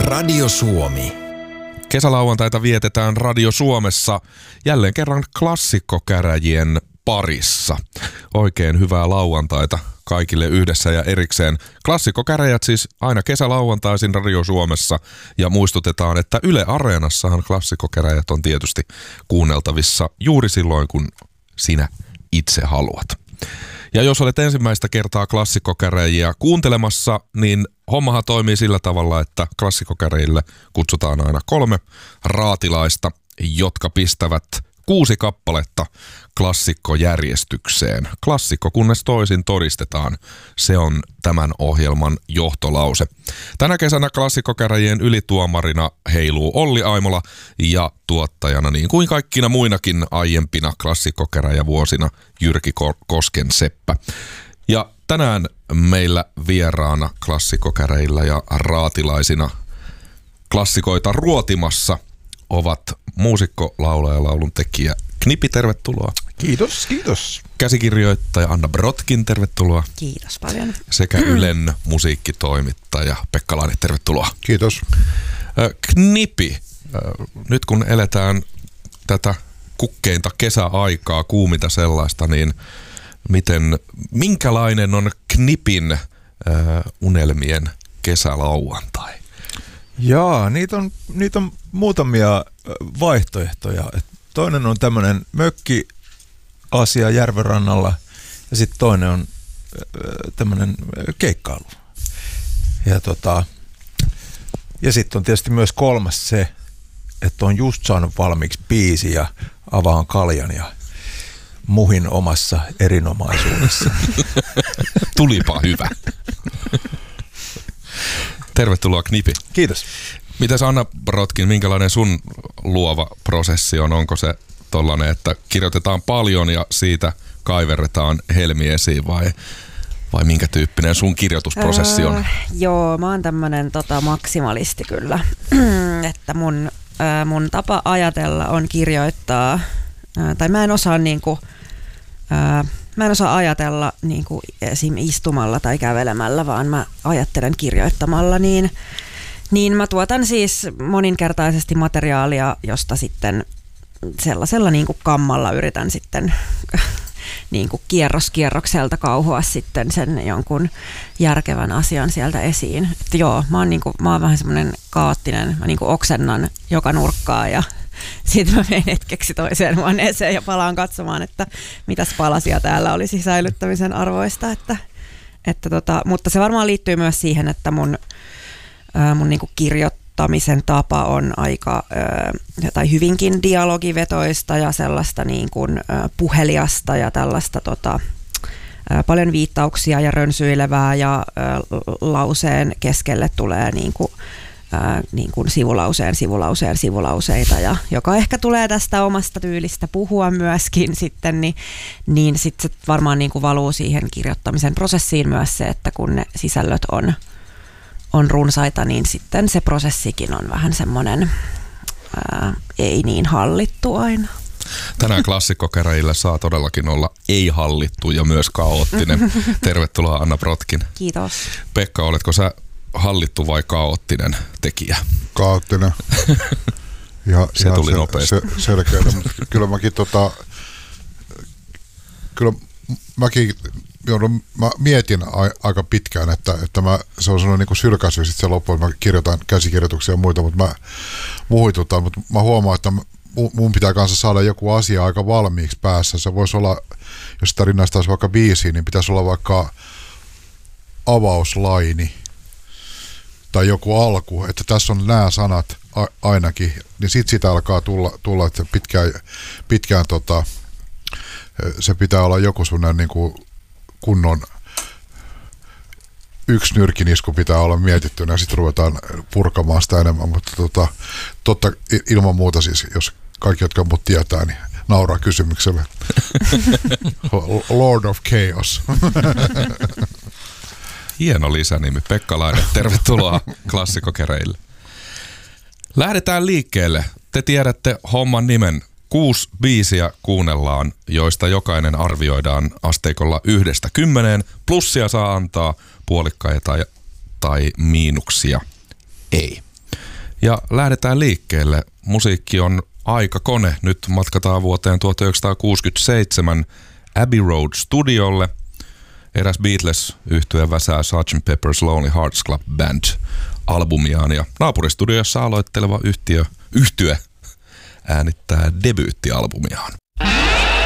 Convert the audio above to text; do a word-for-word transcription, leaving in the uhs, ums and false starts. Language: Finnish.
Radio Suomi. Kesälauantaita vietetään Radio Suomessa jälleen kerran klassikkokäräjien parissa. Oikein hyvää lauantaita kaikille yhdessä ja erikseen. Klassikkokäräjät siis aina kesälauantaisin Radio Suomessa ja muistutetaan, että Yle Areenassahan klassikkokäräjät on tietysti kuunneltavissa juuri silloin, kun sinä itse haluat. Ja jos olet ensimmäistä kertaa klassikkokäräjiä kuuntelemassa, niin hommahan toimii sillä tavalla, että klassikkokäräjille kutsutaan aina kolme raatilaista, jotka pistävät kuusi kappaletta klassikkojärjestykseen. Klassikko kunnes toisin todistetaan. Se on tämän ohjelman johtolause. Tänä kesänä klassikkokäräjien ylituomarina heiluu Olli Aimola ja tuottajana niin kuin kaikkina muinakin aiempina klassikkokäräjävuosina Jyrki Koskenseppä. Ja tänään meillä vieraana klassikkokäräjillä ja raatilaisina klassikoita ruotimassa ovat muusikko, laulaja ja laulun tekijä Knipi, tervetuloa. Kiitos, kiitos. Käsikirjoittaja Anna Brotkin, tervetuloa. Kiitos paljon. Sekä Ylen musiikkitoimittaja Pekka Laine, tervetuloa. Kiitos. Knipi, nyt kun eletään tätä kukkeinta kesäaikaa, kuuminta sellaista, niin miten, minkälainen on Knipin äh, unelmien kesälauantai? Jaa, niitä on, niitä on muutamia vaihtoehtoja. Toinen on tämmöinen mökkiasia järvenrannalla ja sitten toinen on tämmöinen keikkailu. Ja, tota, ja sitten on tietysti myös kolmas se, että on just saanut valmiiksi biisi ja avaan kaljan ja muhin omassa erinomaisuudessa. Tulipa hyvä. Tervetuloa Knipi. Kiitos. Mitäs Anna Brotkin, minkälainen sun luova prosessi on? Onko se tollainen, että kirjoitetaan paljon ja siitä kaiverretaan helmi esiin vai, vai minkä tyyppinen sun kirjoitusprosessi on? Öö, joo, mä oon tämmönen tota, maksimalisti kyllä. Että mun, öö, mun tapa ajatella on kirjoittaa, öö, tai mä en osaa niinku, öö, mä en osaa ajatella niinku esim. Istumalla tai kävelemällä, vaan mä ajattelen kirjoittamalla, niin Niin mä tuotan siis moninkertaisesti materiaalia, josta sitten sellaisella niin kuin kammalla yritän sitten niin kuin kierros kierrokselta kauhoa sitten sen jonkun järkevän asian sieltä esiin. Että joo, mä oon, niin kuin, mä oon vähän semmoinen kaoottinen, mä niin kuin oksennan joka nurkkaa ja sitten mä menen hetkeksi toiseen huoneeseen ja palaan katsomaan, että mitäs palasia täällä olisi säilyttämisen arvoista. Että, että tota, mutta se varmaan liittyy myös siihen, että mun Mun niin kuin kirjoittamisen tapa on aika tai hyvinkin dialogivetoista ja sellaista niin kuin puheliasta ja tällaista tota, paljon viittauksia ja rönsyilevää ja lauseen keskelle tulee niin kuin, niin kuin sivulauseen, sivulauseen, sivulauseita ja joka ehkä tulee tästä omasta tyylistä puhua myöskin sitten, niin, niin sitten se varmaan niin kuin valuu siihen kirjoittamisen prosessiin myös se, että kun ne sisällöt on on runsaita, niin sitten se prosessikin on vähän semmoinen ää, ei niin hallittu aina. Tänään klassikkokäräjillä saa todellakin olla ei hallittu ja myös kaoottinen. Tervetuloa Anna Brotkin. Kiitos. Pekka, oletko sä hallittu vai kaoottinen tekijä? Kaoottinen. Ja, se tuli sel- nopeasti. Se, selkeä. Kyllä mäkin tota, kyllä mäkin joudun, mä mietin a, aika pitkään, että, että mä, se on sellainen niin kuin sylkäisy sitten se loppu, että mä kirjoitan käsikirjoituksia ja muita, mutta mä muhitutan, mutta mä huomaan, että mun pitää kanssa saada joku asia aika valmiiksi päässä. Se voisi olla, jos sitä rinnastaisi vaikka biisiin, niin pitäisi olla vaikka avauslaini tai joku alku, että tässä on nämä sanat a, ainakin, niin sitten sitä alkaa tulla, tulla että pitkään, pitkään tota, se pitää olla joku sellainen niin kuin kunnon yksi nyrkinisku pitää olla mietittynä ja sitten ruvetaan purkamaan sitä enemmän, mutta tota, totta ilman muuta siis, jos kaikki, jotka mut tietää, niin nauraa kysymykselle. Lord of Chaos. Hieno lisänimi, Pekka Laine. Tervetuloa klassikkokäräjille. Lähdetään liikkeelle. Te tiedätte homman nimen. Kuusi biisiä kuunnellaan, joista jokainen arvioidaan asteikolla yhdestä kymmeneen. Plussia saa antaa, puolikkaita tai, tai miinuksia ei. Ja lähdetään liikkeelle. Musiikki on aikakone. Nyt matkataan vuoteen tuhatyhdeksänsataakuusikymmentäseitsemän Abbey Road studiolle. Eräs Beatles-yhtye väsää sergeant Pepper's Lonely Hearts Club Band -albumiaan ja naapuristudiossa aloitteleva yhtiö, yhtye äänittää debyyttialbumiaan.